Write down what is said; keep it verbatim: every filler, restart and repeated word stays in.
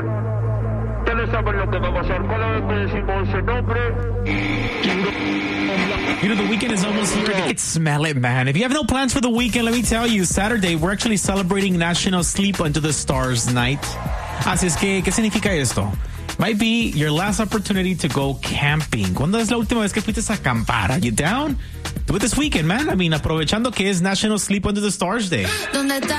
pasar. Ustedes saben lo que va a pasar. Cada vez que decimos ese nombre... You know, the weekend is almost here. I can smell it, man. If you have no plans for the weekend, let me tell you, Saturday, we're actually celebrating National Sleep Under the Stars Night. Así es que, ¿qué significa esto? Might be your last opportunity to go camping. ¿Cuándo es la última vez que fuiste a acampar? Are you down? Do it this weekend, man. I mean, aprovechando que es National Sleep Under the Stars Day.